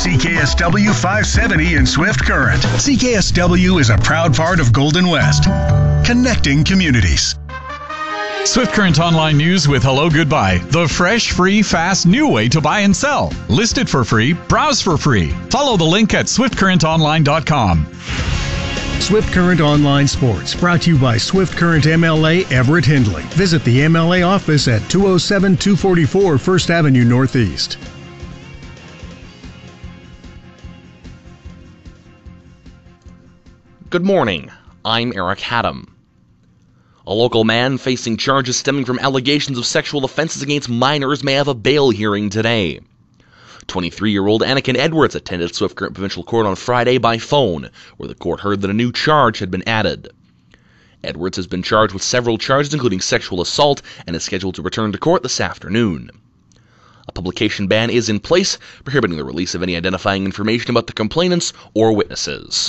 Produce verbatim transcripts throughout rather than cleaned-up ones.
C K S W five seventy in Swift Current. C K S W is a proud part of Golden West, connecting communities. Swift Current Online News with Hello Goodbye. The fresh, free, fast, new way to buy and sell. List it for free. Browse for free. Follow the link at swift current online dot com. Swift Current Online Sports, brought to you by Swift Current M L A Everett Hindley. Visit the M L A office at two oh seven two forty-four First Avenue Northeast. Good morning. I'm Eric Haddam. A local man facing charges stemming from allegations of sexual offenses against minors may have a bail hearing today. twenty-three-year-old Anakin Edwards attended Swift Current Provincial Court on Friday by phone, where the court heard that a new charge had been added. Edwards has been charged with several charges, including sexual assault, and is scheduled to return to court this afternoon. A publication ban is in place, prohibiting the release of any identifying information about the complainants or witnesses.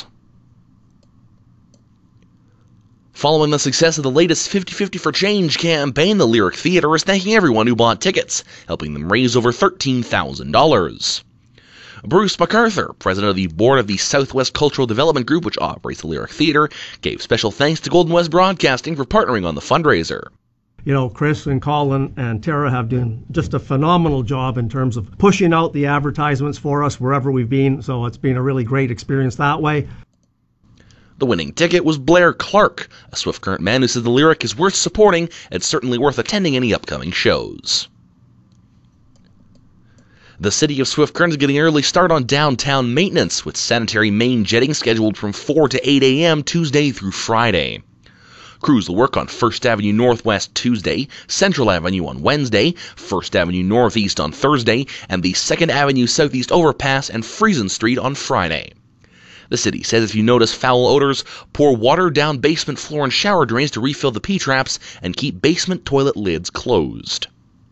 Following the success of the latest fifty fifty for Change campaign, the Lyric Theatre is thanking everyone who bought tickets, helping them raise over thirteen thousand dollars. Bruce MacArthur, president of the board of the Southwest Cultural Development Group, which operates the Lyric Theatre, gave special thanks to Golden West Broadcasting for partnering on the fundraiser. You know, Chris and Colin and Tara have done just a phenomenal job in terms of pushing out the advertisements for us wherever we've been, so it's been a really great experience that way. The winning ticket was Blair Clark, a Swift Current man who said the Lyric is worth supporting and certainly worth attending any upcoming shows. The city of Swift Current is getting an early start on downtown maintenance, with sanitary main jetting scheduled from four to eight a.m. Tuesday through Friday. Crews will work on First Avenue Northwest Tuesday, Central Avenue on Wednesday, First Avenue Northeast on Thursday, and the Second Avenue Southeast Overpass and Friesen Street on Friday. The city says if you notice foul odors, pour water down basement floor and shower drains to refill the P-traps and keep basement toilet lids closed.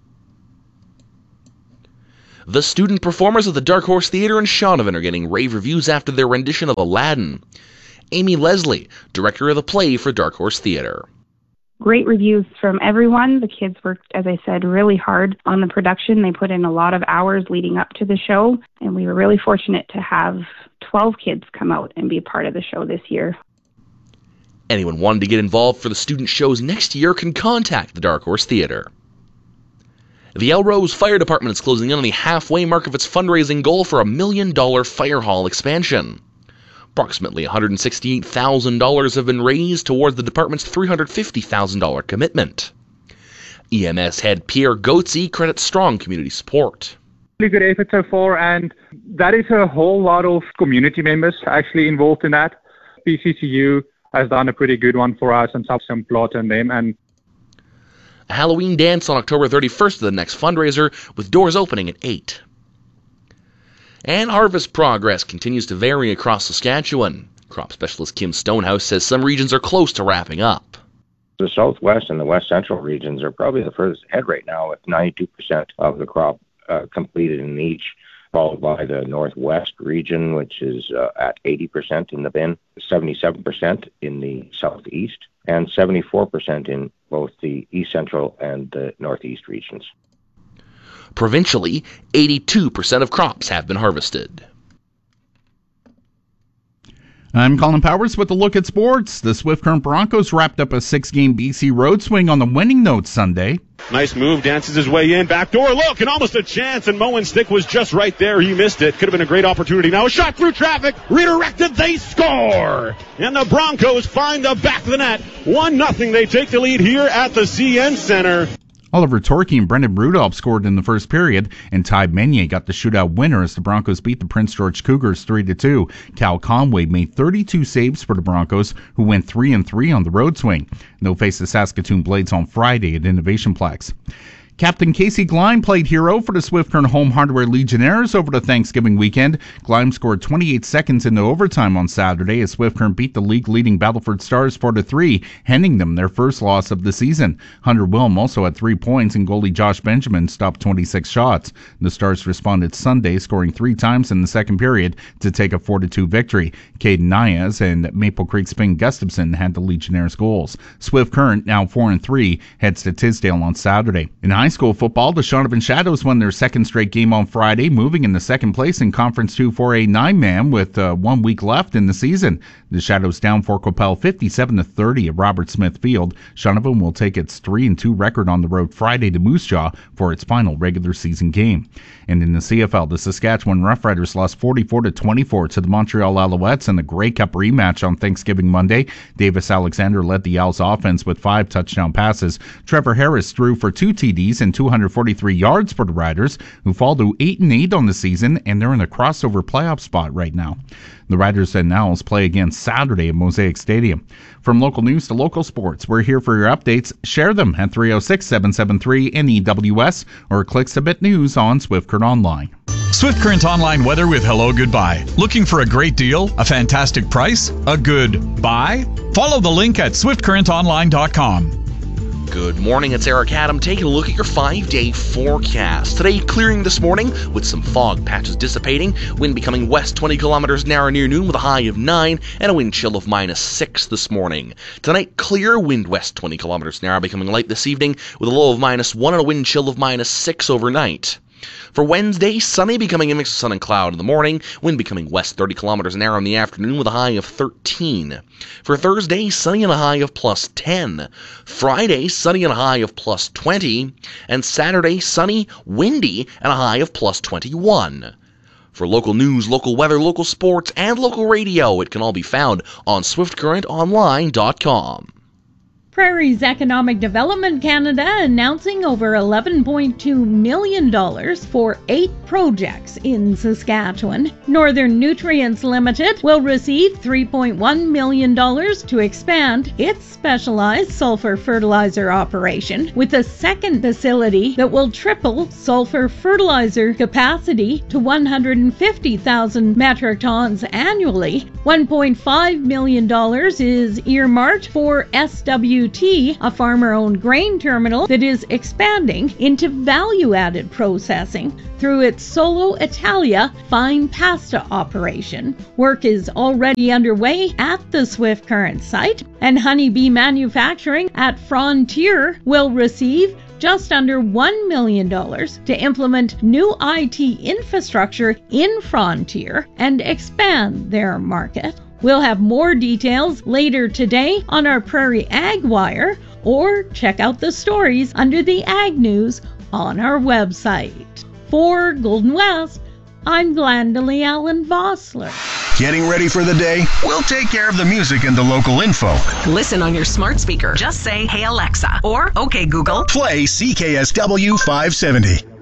The student performers of the Dark Horse Theatre in Shaunavon are getting rave reviews after their rendition of Aladdin. Amy Leslie, director of the play for Dark Horse Theatre. Great reviews from everyone. The kids worked, as I said, really hard on the production. They put in a lot of hours leading up to the show, and we were really fortunate to have twelve kids come out and be part of the show this year. Anyone wanting to get involved for the student shows next year can contact the Dark Horse Theatre. The Elrose Fire Department is closing in on the halfway mark of its fundraising goal for a million dollar fire hall expansion. Approximately one hundred sixty-eight thousand dollars have been raised towards the department's three hundred fifty thousand dollars commitment. E M S head Pierre Goetze credits strong community support. Really good effort so far, and that is a whole lot of community members actually involved in that. P C C U has done a pretty good one for us and some plot on them. And a Halloween dance on October thirty-first to the next fundraiser, with doors opening at eight. And harvest progress continues to vary across Saskatchewan. Crop specialist Kim Stonehouse says some regions are close to wrapping up. The southwest and the west central regions are probably the furthest ahead right now, with ninety-two percent of the crop uh, completed in each, followed by the northwest region, which is uh, at eighty percent in the bin, seventy-seven percent in the southeast, and seventy-four percent in both the east central and the northeast regions. Provincially, eighty-two percent of crops have been harvested. I'm Colin Powers with a look at sports. The Swift Current Broncos wrapped up a six-game B C road swing on the winning note Sunday. Nice move, dances his way in, backdoor look, and almost a chance, and Moen's stick was just right there. He missed it. Could have been a great opportunity. Now a shot through traffic, redirected, they score! And the Broncos find the back of the net. one nothing, they take the lead here at the C N Center. Oliver Torkey and Brendan Rudolph scored in the first period, and Ty Meunier got the shootout winner as the Broncos beat the Prince George Cougars three to two. Cal Conway made thirty-two saves for the Broncos, who went three and three on the road swing. They'll face the Saskatoon Blades on Friday at Innovation Plex. Captain Casey Gleim played hero for the Swift Current Home Hardware Legionnaires over the Thanksgiving weekend. Gleim scored twenty-eight seconds into overtime on Saturday as Swift Current beat the league-leading Battleford Stars four to three, handing them their first loss of the season. Hunter Wilm also had three points, and goalie Josh Benjamin stopped twenty-six shots. The Stars responded Sunday, scoring three times in the second period to take a four to two victory. Caden Nias and Maple Creek's Finn Gustafson had the Legionnaires' goals. Swift Current, now four and three, heads to Tisdale on Saturday. In high high school football, the Shaunavon Shadows won their second straight game on Friday, moving into second place in Conference two for a nine-man with uh, one week left in the season. The Shadows down for Coppell fifty-seven to thirty at Robert Smith Field. Shaunavon will take its three and two record on the road Friday to Moose Jaw for its final regular season game. And in the C F L, the Saskatchewan Roughriders lost forty-four to twenty-four to the Montreal Alouettes in the Grey Cup rematch on Thanksgiving Monday. Davis Alexander led the Owls offense with five touchdown passes. Trevor Harris threw for two T Ds and two hundred forty-three yards for the Riders, who fall to eight and eight on the season, and they're in a crossover playoff spot right now. The Riders and Owls play again Saturday at Mosaic Stadium. From local news to local sports, we're here for your updates. Share them at three oh six, seven seven three, N E W S or click Submit News on Swift Current Online. Swift Current Online weather with Hello Goodbye. Looking for a great deal, a fantastic price, a good buy? Follow the link at swift current online dot com. Good morning, it's Eric Adam taking a look at your five-day forecast. Today, clearing this morning with some fog patches dissipating, wind becoming west twenty kilometers an hour near noon with a high of nine and a wind chill of minus six this morning. Tonight, clear, wind west twenty kilometers an hour becoming light this evening with a low of minus one and a wind chill of minus six overnight. For Wednesday, sunny becoming a mix of sun and cloud in the morning, wind becoming west thirty kilometers an hour in the afternoon with a high of thirteen. For Thursday, sunny and a high of plus ten. Friday, sunny and a high of plus twenty. And Saturday, sunny, windy, and a high of plus twenty-one. For local news, local weather, local sports, and local radio, it can all be found on swift current online dot com. Prairie's Economic Development Canada announcing over eleven point two million dollars for eight projects in Saskatchewan. Northern Nutrients Limited will receive three point one million dollars to expand its specialized sulfur fertilizer operation with a second facility that will triple sulfur fertilizer capacity to one hundred fifty thousand metric tons annually. one point five million dollars is earmarked for S W T, a farmer-owned grain terminal that is expanding into value-added processing through its Solo Italia fine pasta operation. Work is already underway at the Swift Current site, and Honeybee Manufacturing at Frontier will receive just under one million dollars to implement new I T infrastructure in Frontier and expand their market. We'll have more details later today on our Prairie Ag Wire, or check out the stories under the Ag News on our website. For Golden West, I'm Glendalee Allen Vossler. Getting ready for the day? We'll take care of the music and the local info. Listen on your smart speaker. Just say, "Hey Alexa," or "Okay Google." Play C K S W five seventy.